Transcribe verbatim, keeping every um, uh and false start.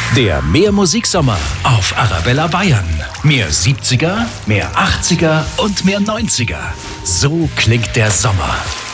Der Mehr Musiksommer auf Arabella Bayern. Mehr siebziger, mehr achtziger und mehr neunziger. So klingt der Sommer.